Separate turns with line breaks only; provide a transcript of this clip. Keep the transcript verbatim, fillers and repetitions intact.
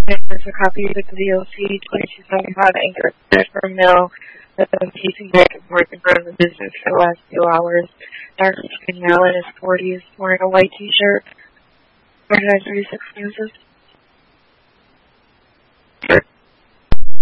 There's a copy of the V O C twenty-two seventy-five anchor for mail that's been pacing back and forth in front of the business for the last few hours. Dark skin male in his forties, wearing a white t-shirt. forty-nine thirty-six Kansas.